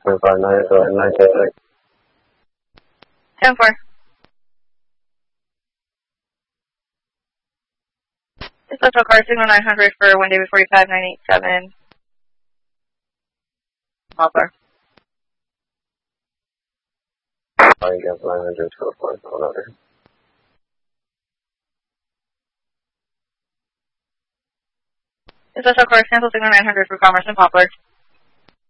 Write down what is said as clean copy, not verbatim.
926. 10-4. Special car signal 900 for 1 David 45 987. Poplar. I guess 900 to a point on other. Special car cancel signal 900 for Commerce and Poplar.